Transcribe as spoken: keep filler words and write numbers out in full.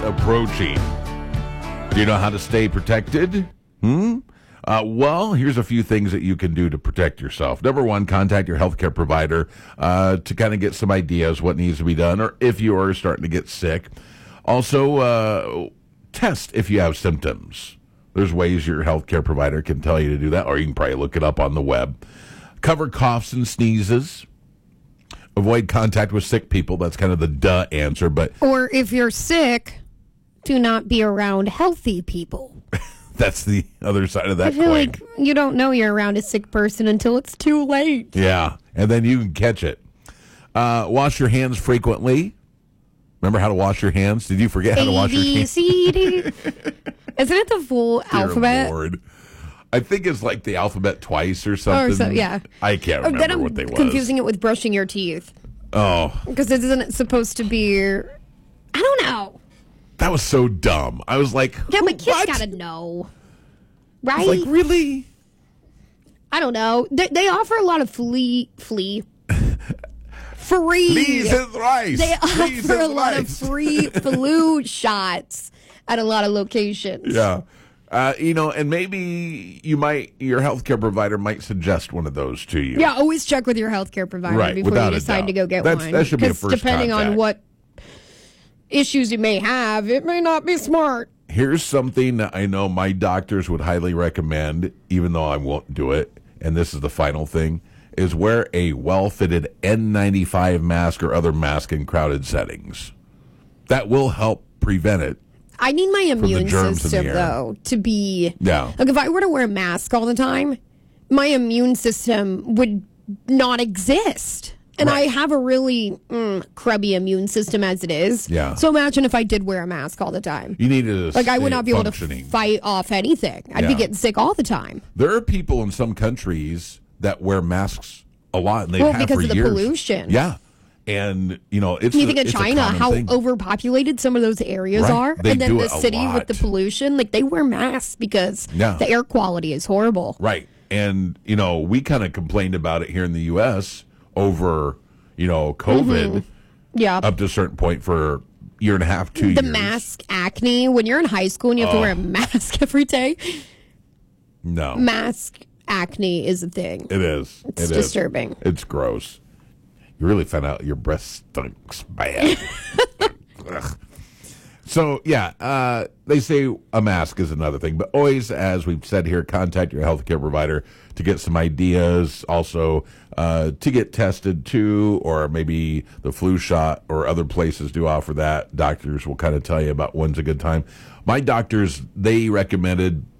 approaching. Do you know how to stay protected? Hmm? Uh, well, here's a few things that you can do to protect yourself. Number one, contact your healthcare provider uh, to kind of get some ideas what needs to be done, or if you are starting to get sick. Also, uh, test if you have symptoms. There's ways your healthcare provider can tell you to do that, or you can probably look it up on the web. Cover coughs and sneezes. Avoid contact with sick people. That's kind of the duh answer. But Or if you're sick, do not be around healthy people. That's the other side of that I feel coin. like you don't know you're around a sick person until it's too late. Yeah, and then you can catch it. Uh, wash your hands frequently. Remember how to wash your hands? Did you forget how to wash your A, B, hands? C, D. Isn't it the full Dear alphabet? Lord. I think it's like the alphabet twice or something. Or so, yeah. I can't Oh, remember then I'm what they was. confusing it with brushing your teeth. Oh, Because isn't it supposed to be... I don't know. that was so dumb. I was like, Yeah, but kids what? gotta know. I Right? was like, really? I don't know. They, they offer a lot of flea... Flea? Free. Leaves and rice. They Leaves offer a and lot of rice. free flu shots at a lot of locations. Yeah. Uh, you know, and maybe you might, your healthcare provider might suggest one of those to you. Yeah, always check with your healthcare provider Right, before without you a decide doubt. to go get That's- one. that should be a 'Cause first depending on contact. what issues you may have, it may not be smart. Here's something that I know my doctors would highly recommend, even though I won't do it, and this is the final thing, is wear a well-fitted N ninety-five mask or other mask in crowded settings. That will help prevent it. I need my the immune germs in the system, air. though, to be... Yeah. Like, if I were to wear a mask all the time, my immune system would not exist. And Right. I have a really mm, crubby immune system as it is. Yeah. So imagine if I did wear a mask all the time. You need to Like, I would stay not be able to functioning. fight off anything. I'd Yeah. be getting sick all the time. There are people in some countries that wear masks a lot, and they've Well, had because for of the years. pollution. Yeah. And, you know, it's You a- think of it's a China, common how thing. overpopulated some of those areas Right. are? They and then do the it a city with the lot. pollution, like they wear masks because Yeah. the air quality is horrible. Right. And, you know, we kind of complained about it here in the U S over, you know, COVID Yeah. up to a certain point for a year and a half, two the years. mask acne, when you're in high school and you have to wear a mask every day, No. mask acne is a thing. It is. It's It is. disturbing. It's gross. You really found out your breath stinks bad. Ugh. So, yeah, uh, they say a mask is another thing. But always, as we've said here, contact your healthcare provider to get some ideas. Also, uh, to get tested, too, or maybe the flu shot or other places do offer that. Doctors will kind of tell you about when's a good time. My doctors, they recommended